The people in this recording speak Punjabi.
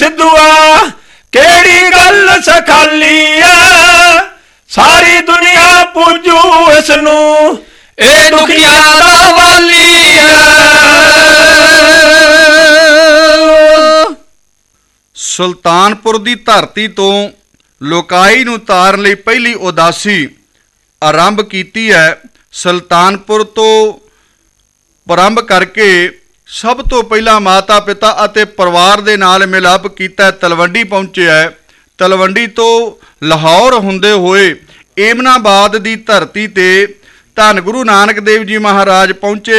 ਸਿੱਧੂਆ ਕਿਹੜੀ ਗੱਲ ਸਖਾਲੀ ਐ ਸਾਰੀ ਦੁਨੀਆ ਪੂਜੂ ਇਸ ਨੂੰ ਇਹ ਦੁਖੀਆਂ ਦਾ ਵਾਲੀ ਐ। ਸੁਲਤਾਨਪੁਰ ਦੀ ਧਰਤੀ ਤੋਂ ਲੋਕਾਈ ਨੂੰ ਤਾਰਨ ਲਈ ਪਹਿਲੀ ਉਦਾਸੀ ਆਰੰਭ ਕੀਤੀ ਹੈ। ਸੁਲਤਾਨਪੁਰ ਤੋਂ ਪ੍ਰਾਰੰਭ ਕਰਕੇ ਸਭ ਤੋਂ ਪਹਿਲਾਂ ਮਾਤਾ ਪਿਤਾ ਅਤੇ ਪਰਿਵਾਰ ਦੇ ਨਾਲ ਮਿਲਾਪ ਕੀਤਾ ਤਲਵੰਡੀ ਪਹੁੰਚਿਆ। ਤਲਵੰਡੀ ਤੋਂ ਲਾਹੌਰ ਹੁੰਦੇ ਹੋਏ ਏਮਨਾਬਾਦ ਦੀ ਧਰਤੀ ਤੇ ਧੰਨ ਗੁਰੂ ਨਾਨਕ ਦੇਵ ਜੀ ਮਹਾਰਾਜ ਪਹੁੰਚੇ।